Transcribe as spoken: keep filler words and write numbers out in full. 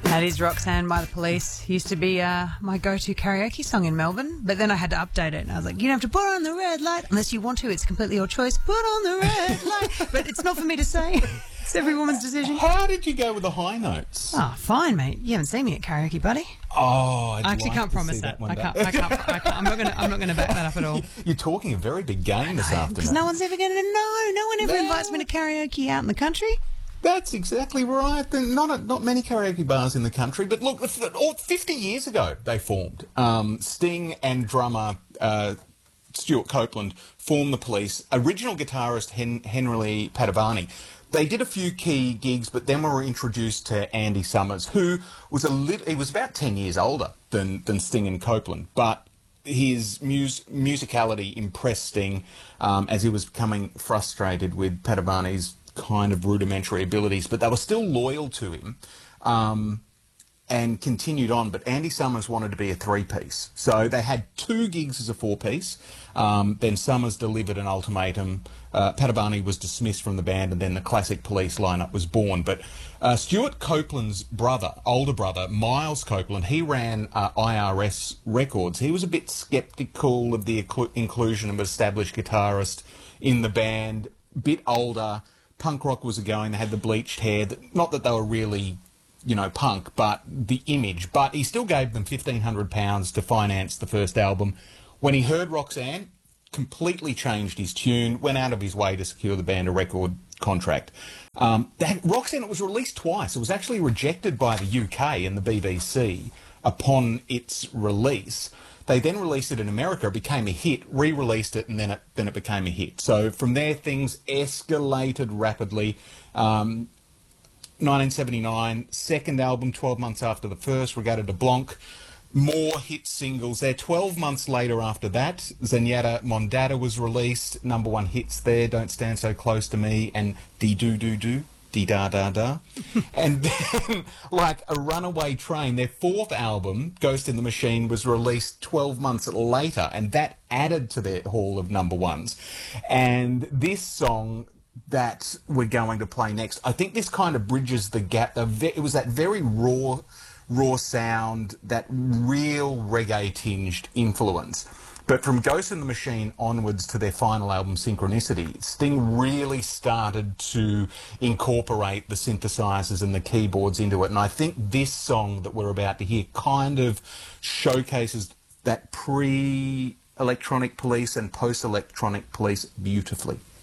That is Roxanne by the Police. Used to be uh, my go-to karaoke song in Melbourne, but then I had to update it, and I was like, you don't have to put on the red light unless you want to. It's completely your choice. Put on the red light. But it's not for me to say. It's every woman's decision. How did you go with the high notes? Oh, fine, mate. You haven't seen me at karaoke, buddy. Oh, I'd I actually like can't to promise see that. that one I day. can't, I can't. I can't. I'm not going to. I'm not going to back that up at all. You're talking a very big game this afternoon. Because no one's ever going to know. No one ever No. invites me to karaoke out in the country. That's exactly right. There are not not many karaoke bars in the country, but look, fifty years ago they formed. Um, Sting and drummer uh, Stuart Copeland formed the Police. Original guitarist Hen- Henry Padovani. They did a few key gigs, but then we were introduced to Andy Summers, who was a lit- he was about ten years older than than Sting and Copeland, but his mus- musicality impressed Sting um, as he was becoming frustrated with Padovani's kind of rudimentary abilities, but they were still loyal to him um, and continued on. But Andy Summers wanted to be a three-piece. So they had two gigs as a four-piece. Um, then Summers delivered an ultimatum. Uh, Padovani was dismissed from the band, and then the classic Police lineup was born. But uh, Stuart Copeland's brother, older brother, Miles Copeland, he ran uh, I R S Records. He was a bit sceptical of the inclu- inclusion of an established guitarist in the band, bit older. Punk rock was going. They had the bleached hair. Not that they were really, you know, punk, but the image. But he still gave them fifteen hundred pounds to finance the first album. When he heard Roxanne, completely changed his tune, went out of his way to secure the band a record contract. Um, that, Roxanne, it was released twice. It was actually rejected by the U K and the B B C upon its release. They then released it in America, it became a hit, re-released it, and then it then it became a hit. So from there, things escalated rapidly. Um, nineteen seventy-nine, second album, twelve months after the first, Regatta de Blanc. More hit singles there. twelve months later after that, Zenyatta Mondatta was released. Number one hits there, Don't Stand So Close to Me, and Dee-Doo-Doo-Doo. Da da da, and then like a runaway train. Their fourth album, Ghost in the Machine, was released twelve months later, and that added to their haul of number ones. And this song that we're going to play next, I think this kind of bridges the gap. It was that very raw, raw sound, that real reggae-tinged influence. But from Ghost in the Machine onwards to their final album, Synchronicity, Sting really started to incorporate the synthesizers and the keyboards into it. And I think this song that we're about to hear kind of showcases that pre-electronic Police and post-electronic Police beautifully.